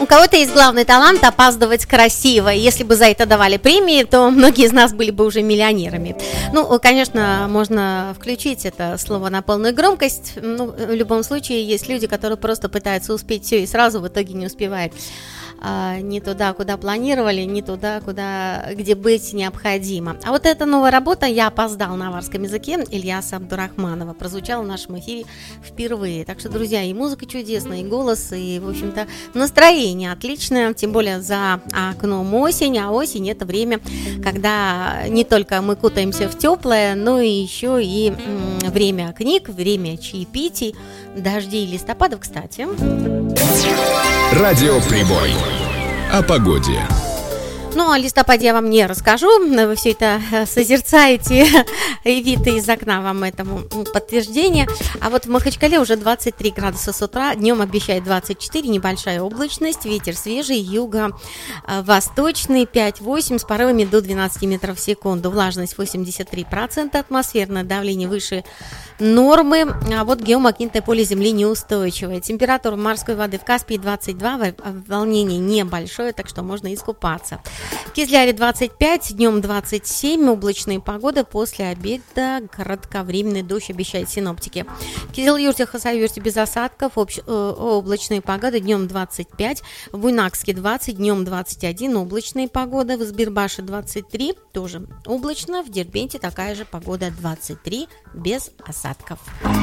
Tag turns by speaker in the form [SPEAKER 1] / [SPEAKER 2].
[SPEAKER 1] У кого-то есть главный талант опаздывать красиво. Если бы за это давали премии, то многие из нас были бы уже миллионерами. Ну, конечно, можно включить это слово на полную громкость. Ну, в любом случае, есть люди, которые просто пытаются успеть все и сразу в итоге не успевают. Не туда, куда планировали, не туда, где быть необходимо. А вот эта новая работа «Я опоздал» на аварском языке Ильяса Абдурахманова прозвучала в нашем эфире впервые. Так что, друзья, и музыка чудесная, и голос, и, в общем-то, настроение отличное, тем более за окном осень, а осень – это время, когда не только мы кутаемся в теплое, но и еще и время книг, время чаепитий, дождей и листопадов, кстати.
[SPEAKER 2] Радиоприбой. О погоде.
[SPEAKER 1] Ну, о листопаде я вам не расскажу, вы все это созерцаете, и вид из окна вам этому подтверждение. А вот в Махачкале уже 23 градуса с утра, днем обещает 24, небольшая облачность, ветер свежий, юго-восточный 5-8 с порывами до 12 метров в секунду, влажность 83%, атмосферное давление выше нормы, а вот геомагнитное поле Земли неустойчивое. Температура морской воды в Каспии 22, волнение небольшое, так что можно искупаться. В Кизляре 25, днем 27, облачная погода, после обеда кратковременный дождь обещают синоптики. В Кизилюрте, Хасавюрте без осадков, облачная погода, днем 25, в Буйнакске 20, днем 21, облачная погода, в Избербаше 23, тоже облачно, в Дербенте такая же погода 23, без осадков.